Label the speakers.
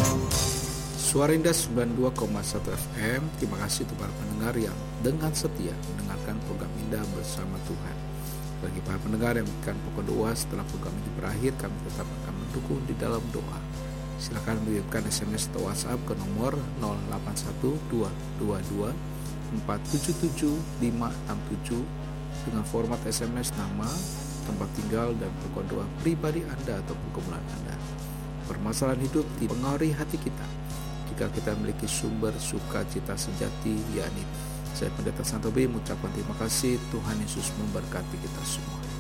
Speaker 1: Suara Indah 92,1 FM. Terima kasih untuk para pendengar yang dengan setia mendengarkan program Indah bersama Tuhan. Bagi para pendengar yang memberikan pokok doa setelah program ini berakhir, kami tetap akan mendukung di dalam doa. Silakan mengirimkan SMS atau WhatsApp ke nomor 081222477567 dengan format SMS nama, tempat tinggal, dan pokok doa pribadi Anda atau pergumulan Anda. Permasalahan hidup dipengaruhi hati kita. Jika kita memiliki sumber sukacita sejati, yakni saya Pendeta Santobi mengucapkan terima kasih. Tuhan Yesus memberkati kita semua.